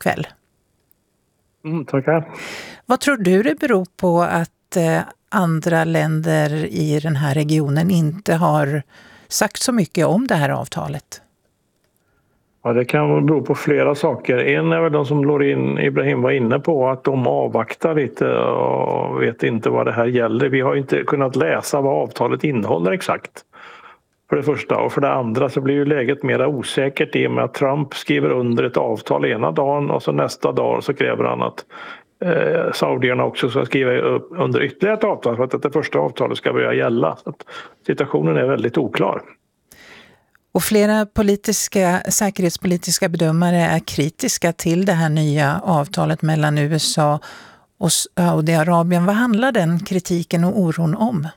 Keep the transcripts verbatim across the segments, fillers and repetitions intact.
kväll. Mm, tackar. Vad tror du det beror på att eh, andra länder i den här regionen inte har sagt så mycket om det här avtalet? Ja, det kan bero på flera saker. En är väl de som Lorin Ibrahim var inne på, att de avvaktar lite och vet inte vad det här gäller. Vi har inte kunnat läsa vad avtalet innehåller exakt. För det första. Och för det andra så blir ju läget mer osäkert i och med att Trump skriver under ett avtal ena dagen och så nästa dag så kräver han att eh, saudierna också ska skriva upp under ytterligare ett avtal för att det första avtalet ska börja gälla. Så att situationen är väldigt oklar. Och flera politiska, säkerhetspolitiska bedömare är kritiska till det här nya avtalet mellan U S A och Saudiarabien. Vad handlar den kritiken och oron om?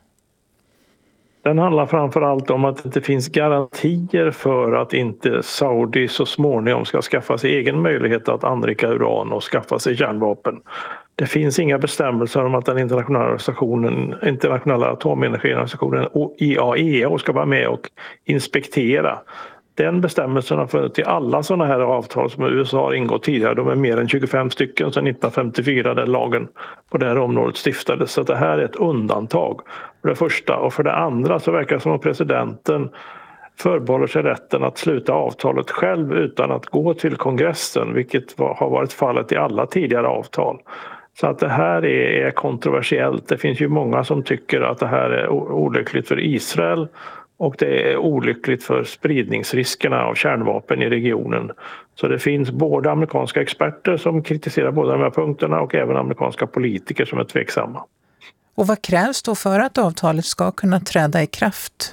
Den handlar framförallt om att det inte finns garantier för att inte Saudi så småningom ska skaffa sig egen möjlighet att anrika uran och skaffa sig kärnvapen. Det finns inga bestämmelser om att den internationella organisationen, internationella atomenergiorganisationen I A E A ska vara med och inspektera. Den bestämmelsen har funnits i alla sådana här avtal som U S A har ingått tidigare. De är mer än tjugofem stycken sedan nittonhundrafemtiofyra där lagen på det här området stiftades. Så det här är ett undantag för det första. Och för det andra så verkar det som att presidenten förbehåller sig rätten att sluta avtalet själv utan att gå till kongressen, vilket har varit fallet i alla tidigare avtal. Så att det här är kontroversiellt. Det finns ju många som tycker att det här är olyckligt för Israel. Och det är olyckligt för spridningsriskerna av kärnvapen i regionen. Så det finns både amerikanska experter som kritiserar båda de här punkterna och även amerikanska politiker som är tveksamma. Och vad krävs då för att avtalet ska kunna träda i kraft?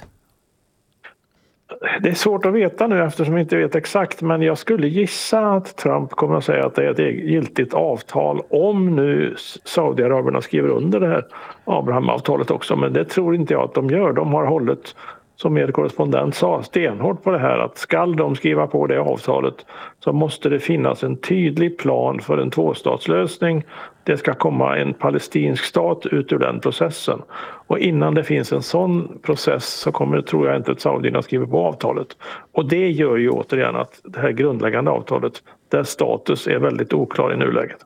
Det är svårt att veta nu eftersom vi inte vet exakt, men jag skulle gissa att Trump kommer att säga att det är ett giltigt avtal om nu Saudiarabierna skriver under det här Abraham-avtalet också. Men det tror inte jag att de gör. De har hållit, som er korrespondent sa, stenhårt på det här att skall de skriva på det avtalet så måste det finnas en tydlig plan för en tvåstatslösning. Det ska komma en palestinsk stat ut ur den processen. Och innan det finns en sån process så kommer, tror jag inte att saudierna skriver på avtalet. Och det gör ju återigen att det här grundläggande avtalet, där status är väldigt oklar i nuläget.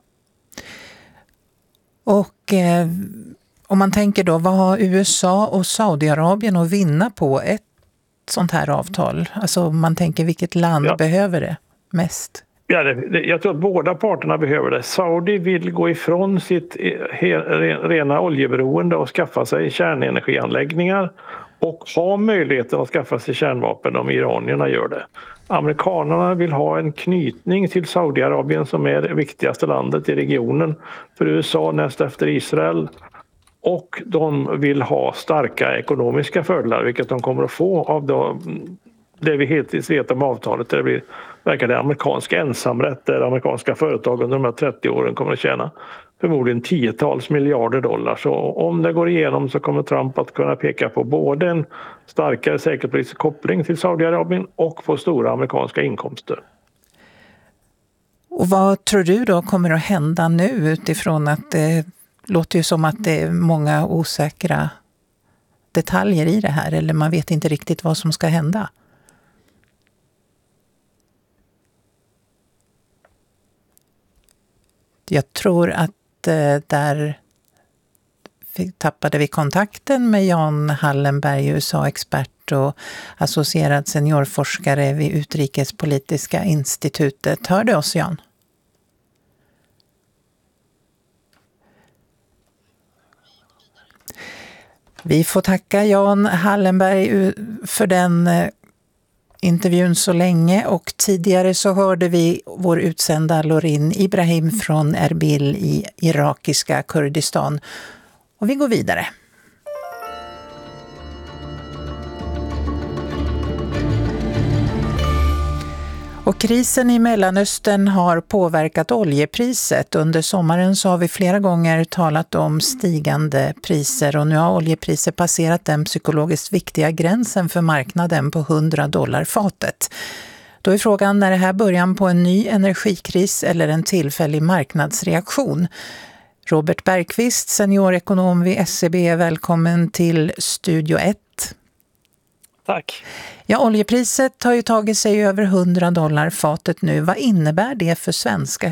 Och eh, om man tänker då, vad har U S A och Saudiarabien att vinna på ett sånt här avtal? Alltså man tänker vilket land ja. behöver det mest? Ja, det, det, jag tror att båda parterna behöver det. Saudi vill gå ifrån sitt he, rena oljeberoende och skaffa sig kärnenergianläggningar och ha möjligheten att skaffa sig kärnvapen om iranierna gör det. Amerikanerna vill ha en knytning till Saudiarabien som är det viktigaste landet i regionen för U S A näst efter Israel. Och de vill ha starka ekonomiska fördelar, vilket de kommer att få av det, det vi hittills vet om avtalet. Det blir, verkar det amerikanska ensamrätt där amerikanska företag under de här trettio åren kommer att tjäna förmodligen tiotals miljarder dollar. Så om det går igenom så kommer Trump att kunna peka på både en starkare säkerhetspolitisk koppling till Saudiarabien och på stora amerikanska inkomster. Och vad tror du då kommer att hända nu utifrån att det låter ju som att det är många osäkra detaljer i det här, eller man vet inte riktigt vad som ska hända? Jag tror att eh, där tappade vi kontakten med Jan Hallenberg, U S A-expert och associerad seniorforskare vid Utrikespolitiska institutet. Hör du oss, Jan? Vi får tacka Jan Hallenberg för den intervjun så länge, och tidigare så hörde vi vår utsända Lorin Ibrahim från Erbil i irakiska Kurdistan. Och vi går vidare. Och krisen i Mellanöstern har påverkat oljepriset. Under sommaren så har vi flera gånger talat om stigande priser, och nu har oljepriset passerat den psykologiskt viktiga gränsen för marknaden på hundra dollar fatet. Då är frågan, när det här början på en ny energikris eller en tillfällig marknadsreaktion? Robert Bergqvist, seniorekonom vid S E B, välkommen till Studio ett. Tack. Ja, oljepriset har ju tagit sig över hundra dollar fatet nu. Vad innebär det för svenska